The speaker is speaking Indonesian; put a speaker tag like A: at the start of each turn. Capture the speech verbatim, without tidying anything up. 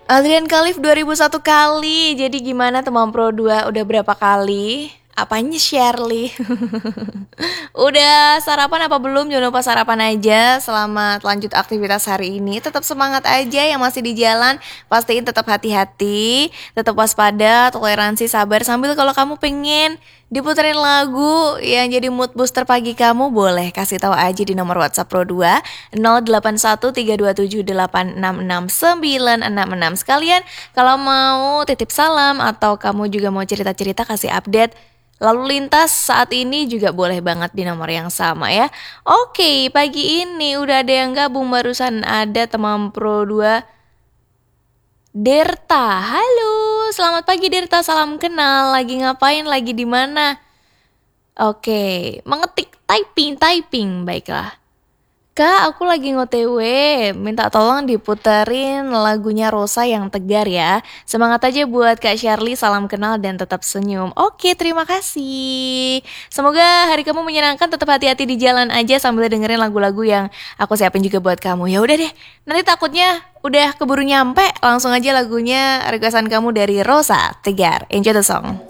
A: Adrian Khalif dua ribu satu kali. Jadi gimana teman Pro dua udah berapa kali? Apanya Shirley? Udah sarapan apa belum? Jangan lupa sarapan aja. Selamat lanjut aktivitas hari ini. Tetap semangat aja yang masih di jalan. Pastiin tetap hati-hati, tetap waspada, toleransi, sabar. Sambil kalau kamu pengen diputerin lagu yang jadi mood booster pagi kamu, boleh kasih tahu aja di nomor WhatsApp Pro dua nol delapan satu tiga dua tujuh delapan enam enam sembilan enam enam. Sekalian kalau mau titip salam atau kamu juga mau cerita-cerita kasih update lalu lintas saat ini juga boleh banget di nomor yang sama ya. Oke, pagi ini udah ada yang gabung, barusan ada teman Pro dua Derta. Halo, selamat pagi Derta, salam kenal. Lagi ngapain? Lagi di mana? Oke, mengetik typing typing baiklah. Kak, aku lagi nge-O T W, minta tolong diputerin lagunya Rosa yang Tegar ya. Semangat aja buat Kak Shirley, salam kenal dan tetap senyum. Oke, terima kasih. Semoga hari kamu menyenangkan, tetap hati-hati di jalan aja sambil dengerin lagu-lagu yang aku siapin juga buat kamu. Ya udah deh, nanti takutnya udah keburu nyampe, langsung aja lagunya requestan kamu dari Rosa Tegar. Enjoy the song.